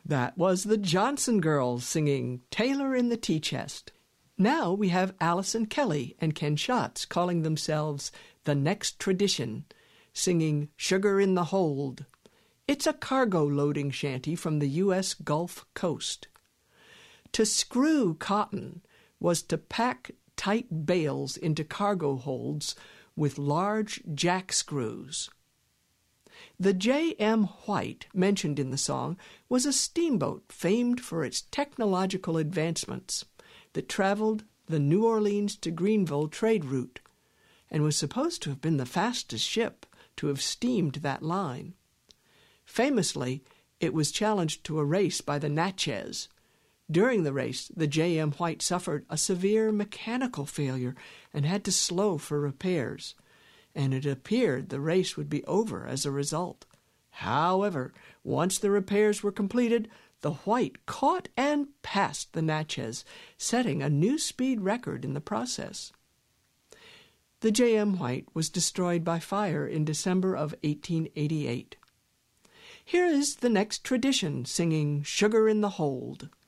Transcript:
That was the Johnson Girls singing Tailor in the Tea Chest. Now we have Allison Kelly and Ken Schatz calling themselves The Next Tradition, singing Sugar in the Hold. It's a cargo loading shanty from the U.S. Gulf Coast. To screw cotton was to pack tight bales into cargo holds with large jack screws. The J.M. White, mentioned in the song, was a steamboat famed for its technological advancements that traveled the New Orleans to Greenville trade route and was supposed to have been the fastest ship to have steamed that line. Famously, it was challenged to a race by the Natchez. During the race, the J.M. White suffered a severe mechanical failure and had to slow for repairs, and it appeared the race would be over as a result. However, once the repairs were completed, the White caught and passed the Natchez, setting a new speed record in the process. The J.M. White was destroyed by fire in December of 1888. Here is The Next Tradition singing Sugar in the Hold.